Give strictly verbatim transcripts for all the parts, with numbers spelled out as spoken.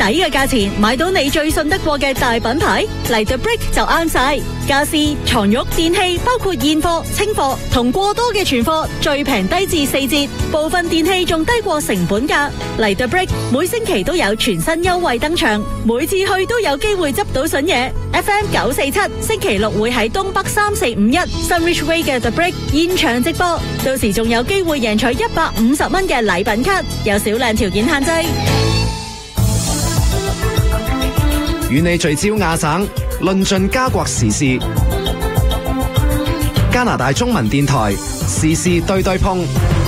抵嘅價錢買到你最信得過嘅大品牌，嚟 The Brick 就啱晒。家私、床褥、電器包括現貨、清貨同過多嘅存貨，最平低至四折，部分電器仲低過成本價。嚟 The Brick 每星期都有全新優惠登場，每次去都有機會執到筍嘢。F M 九四七星期六會喺東北三四五一 Sunridge Way 嘅 The Brick 現場直播，到時仲有機會贏取一百五十蚊嘅禮品卡，有少量條件限制。 與你聚焦亞省，論盡加國時事。加拿大中文電台時事對對碰。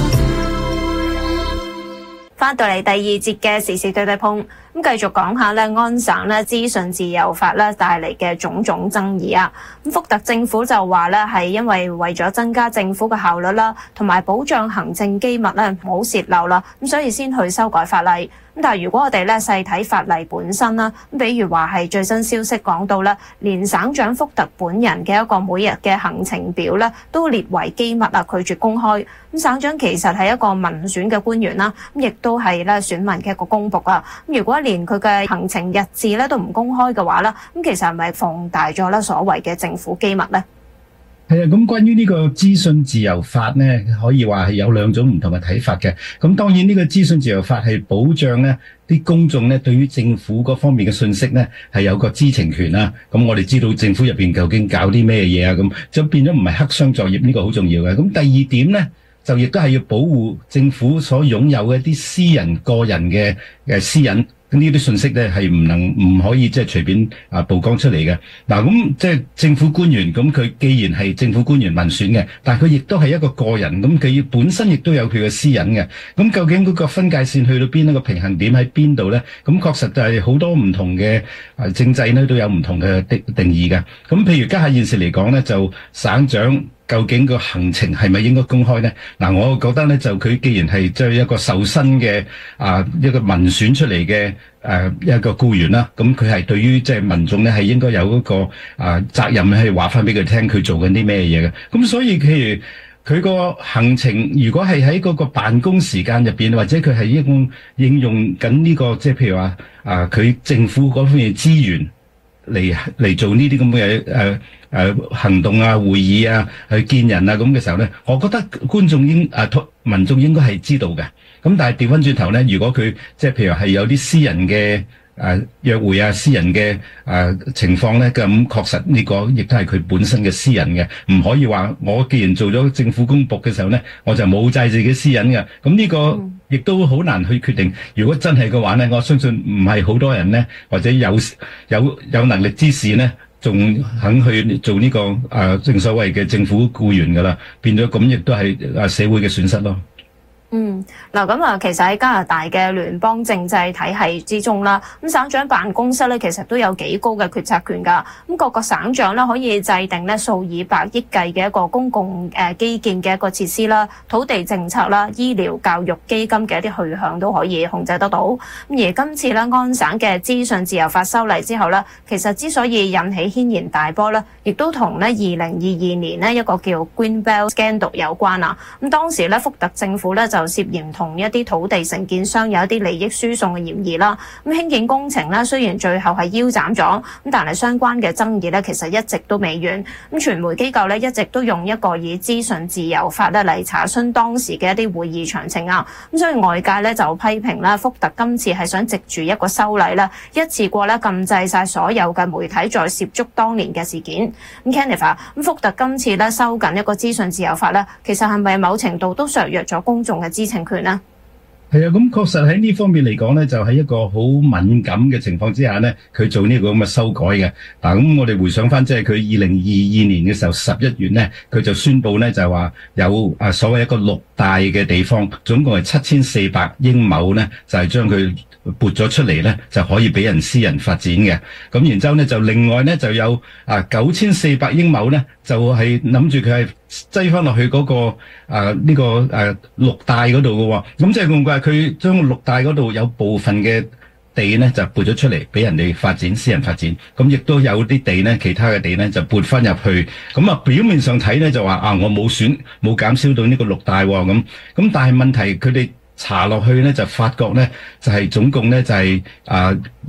翻到嚟第二節嘅時事對對碰，咁繼續講下咧安省咧資訊自由法咧帶嚟嘅種種爭議啊。咁福特政府就話咧係因為為咗增加政府嘅效率啦，同埋保障行政機密咧唔好洩漏啦，咁所以先去修改法例。咁但係如果我哋咧細睇法例本身啦，咁比如話係最新消息講到咧，連省長福特本人嘅一個每日嘅行程表咧都列為機密啊，拒絕公開。咁省長其實係一個民選嘅官員啦，咁亦都係咧選民嘅一個公僕啊。咁如果連佢嘅行程日誌咧都唔公開嘅話咧，咁其實係咪放大咗咧所謂嘅政府機密咧？ 係啊，咁關於呢個資訊自由法呢，可以話係有兩種唔同嘅睇法嘅。咁當然呢個資訊自由法係保障呢啲公眾呢對於政府嗰方面嘅信息呢係有個知情權啦。咁我哋知道政府入邊究竟搞啲咩嘢啊，咁就變咗唔係黑箱作業，呢個好重要嘅。咁第二點呢，就亦都係要保護政府所擁有嘅一啲私人個人嘅誒私隱。咁呢啲信息咧係唔能唔可以即係隨便啊曝光出嚟嘅。嗱，咁即係政府官員，咁佢既然係政府官員民選嘅，但係佢亦都係一個個人，咁佢本身亦都有佢嘅私隱嘅。咁究竟嗰個分界線去到邊，一個平衡點喺邊度咧？咁確實就係好多唔同嘅啊政制咧都有唔同嘅定定義嘅。咁譬如家下現時嚟講咧，就省長究竟個行程係咪應該公開呢？嗱，我覺得咧就佢既然係即係一個受薪嘅啊一個民選出嚟嘅誒一個僱員啦，咁佢係對於即係民眾咧係應該有嗰個啊責任係話翻俾佢聽佢做緊啲咩嘢嘅。咁所以譬如佢個行程如果係喺嗰個辦公時間入邊，或者佢係應應用緊呢個即係譬如話啊佢政府嗰方面資源嚟嚟做呢啲咁嘅誒誒行動啊、會議啊、去見人啊咁嘅時候咧，我覺得觀眾應誒民眾應該係知道嘅。咁但係調翻轉頭咧，如果佢即係譬如係有啲私人嘅誒約會啊、私人嘅誒情況咧，咁確實呢個亦都係佢本身嘅私人嘅，唔可以話我既然做咗政府公僕嘅時候咧，我就冇晒自己私隱嘅。咁呢個亦都好難去決定。如果真係嘅話咧，我相信唔係好多人咧，或者有有有能力之士咧，仲肯去做呢個誒正所謂嘅政府僱員噶啦，變咗咁亦都係誒社會嘅損失咯。 嗯，嗱咁啊，其實喺加拿大嘅聯邦政制體系之中啦，咁省長辦公室咧其實都有幾高嘅決策權㗎。咁各個省長咧可以制定咧數以百億計嘅一個公共誒基建嘅一個設施啦、土地政策啦、醫療教育基金嘅一啲去向都可以控制得到。咁而今次咧安省嘅資訊自由法修例之後咧，其實之所以引起軒然大波咧，亦都同咧二零二二年呢一個叫 Greenbelt Scandal 有關啊。咁當時咧福特政府咧就涉嫌同一啲土地承建商有一啲利益輸送嘅嫌疑啦。咁興建工程咧，雖然最後係腰斬咗，咁但係相關嘅爭議咧，其實一直都未完。咁傳媒機構咧一直都用一個以資訊自由法咧嚟查詢當時嘅一啲會議詳情啊。咁所以外界咧就批評啦，福特今次係想藉住一個修例咧，一次過咧禁制晒所有嘅媒體再涉足當年嘅事件。咁 Kenneth， 咁福特今次咧收緊一個資訊自由法咧，其實係咪某程度都削弱咗公眾嘅知情權呢？ 係啊，咁確實喺呢方面嚟講咧，就喺一個好敏感嘅情況之下咧，佢做呢個咁嘅修改嘅。嗱，咁我哋回想翻，即係佢二零二二年嘅時候十一月咧，佢就宣布咧就話有啊所謂一個綠帶嘅地方，總共係七千四百英畝咧，就係將佢撥咗出嚟咧，就可以俾人私人發展嘅。咁然之後咧，就另外咧就有啊九千四百英畝咧，就係諗住佢係擠翻落去嗰、那個啊呢、這個誒、啊、綠帶嗰度嘅喎。咁即係咁怪。佢將綠帶嗰度有部分嘅地咧就撥咗出嚟俾人哋發展，私人發展，咁亦都有啲地咧，其他嘅地咧就撥翻入去。咁啊表面上睇咧就話啊我冇損冇減少到呢個綠帶喎，咁咁但係問題佢哋查落去咧就發覺咧就係、是、總共咧就係、是、啊